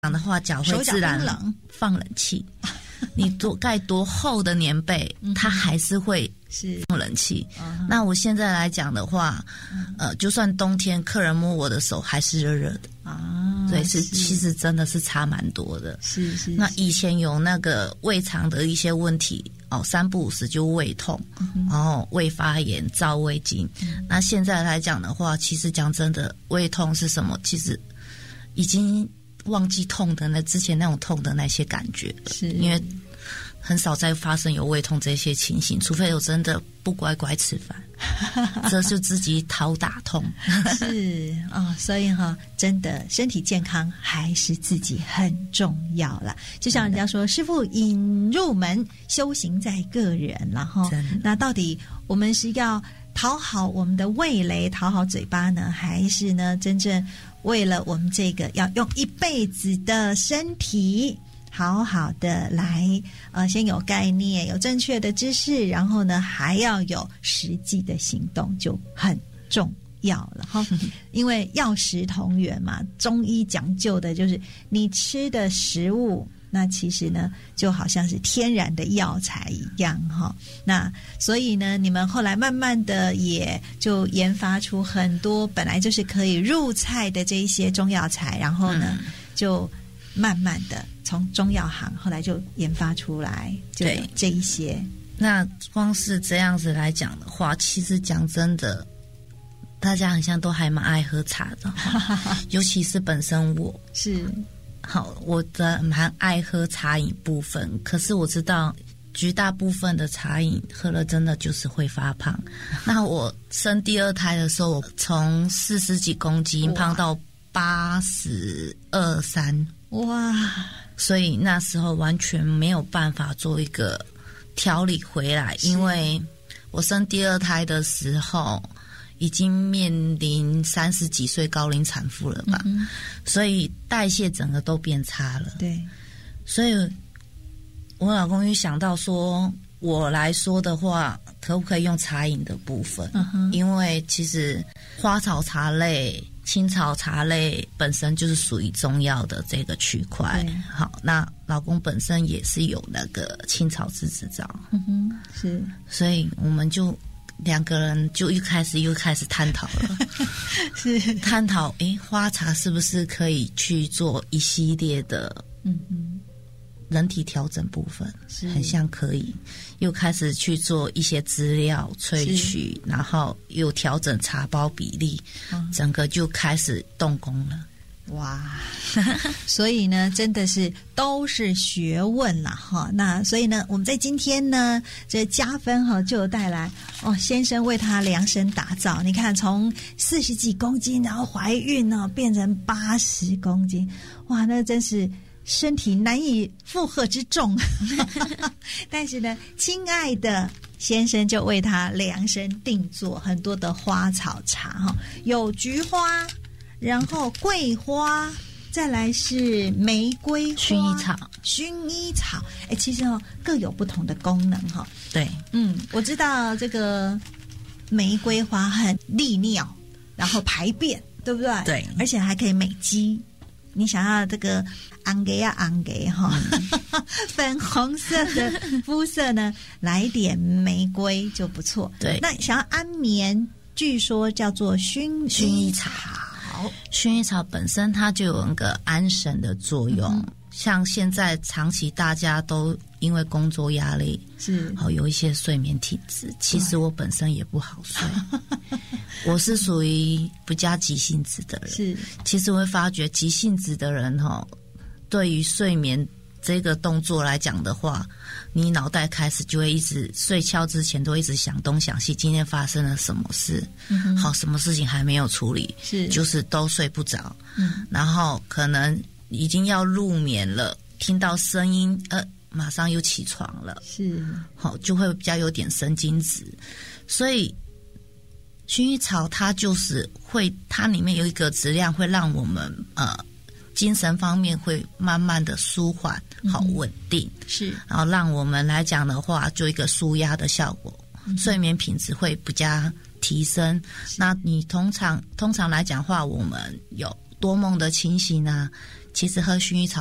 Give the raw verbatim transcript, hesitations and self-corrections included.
的话，脚会自然放冷气。你多盖多厚的棉被，它还是会放冷气。嗯、那我现在来讲的话，嗯、呃，就算冬天客人摸我的手还是热热的啊。对，是其实真的是差蛮多的。 是 是, 是。 那以前有那个胃肠的一些问题哦，三不五时就胃痛，嗯、然后胃发炎、照胃经。嗯、那现在来讲的话，其实讲真的，胃痛是什么？其实已经忘记痛的那之前那种痛的那些感觉了，是因为很少再发生有胃痛这些情形，除非我真的不乖乖吃饭，这就自己讨打痛。 是哦，所以哈、哦，真的身体健康还是自己很重要啦。就像人家说，师父引入门，修行在个人，然后那到底我们是要讨好我们的味蕾，讨好嘴巴呢，还是呢真正为了我们这个要用一辈子的身体好好的来呃，先有概念，有正确的知识，然后呢还要有实际的行动，就很重要了哈。因为药食同源嘛，中医讲究的就是你吃的食物，那其实呢就好像是天然的药材一样哈。那所以呢，你们后来慢慢的也就研发出很多本来就是可以入菜的这一些中药材，然后呢、嗯、就慢慢的从中药行后来就研发出来，就有这一些。 那光是这样子来讲的话，其实讲真的，大家好像都还蛮爱喝茶的尤其是本身我是好，我的蛮爱喝茶饮部分，可是我知道绝大部分的茶饮喝了真的就是会发胖。那我生第二胎的时候，我从四十几公斤胖到八十二三。哇！所以那时候完全没有办法做一个调理回来，因为我生第二胎的时候已经面临三十几岁高龄产妇了吧、嗯、所以代谢整个都变差了。 对， 所以我老公就想到说，我来说的话可不可以用茶饮的部分、嗯、因为其实花草茶类、青草茶类本身就是属于中药的这个区块。好，那老公本身也是有那个青草制执照，嗯哼，是，所以我们就两个人就一开始又开始探讨了，是探讨，诶，花茶是不是可以去做一系列的，嗯嗯，人体调整部分，是很像可以，又开始去做一些资料萃取，然后又调整茶包比例，嗯、整个就开始动工了。 哇，所以呢，真的是都是学问啦哈。那所以呢，我们在今天呢，这加分哈就有带来哦，先生为他量身打造。你看，从四十几公斤，然后怀孕呢、哦、变成八十公斤，哇，那真是身体难以负荷之重。但是呢，亲爱的先生就为他量身定做很多的花草茶哈，有菊花。然后桂花，再来是玫瑰花、 薰衣草、 薰衣草，哎，其实哦各有不同的功能哈、哦。 对， 嗯，我知道这个玫瑰花很利尿，然后排便，对不对？ 对， 而且还可以美肌。你想要这个昂给呀昂给哈，粉红色的肤色呢，来点玫瑰就不错。 对， 那想要安眠，据说叫做薰薰衣草。薰衣草本身它就有一个安神的作用、嗯、像现在长期大家都因为工作压力是好有一些睡眠体质，其实我本身也不好睡我是属于不加急性子的人，是其实我会发觉急性子的人齁，对于睡眠这个动作来讲的话，你脑袋开始就会一直睡觉之前都一直想东想西，今天发生了什么事、嗯、好，什么事情还没有处理，是就是都睡不着、嗯、然后可能已经要入眠了，听到声音呃，马上又起床了，是好，就会比较有点神经质。所以薰衣草它就是会，它里面有一个质量会让我们呃精神方面会慢慢的舒缓，好稳定、嗯、是，然后让我们来讲的话，就一个舒压的效果、嗯、睡眠品质会比较提升。那你通常通常来讲的话，我们有多梦的情形啊， 其实喝薰衣草